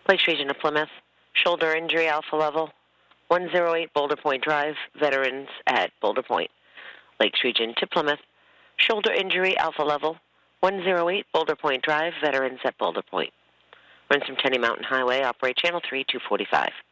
Lakes Region of Plymouth, shoulder injury, alpha level, 108 Boulder Point Drive, veterans at Boulder Point. Lakes Region to Plymouth, shoulder injury, alpha level, 108 Boulder Point Drive, veterans at Boulder Point. Runs from Tenny Mountain Highway, operate Channel 3, 245.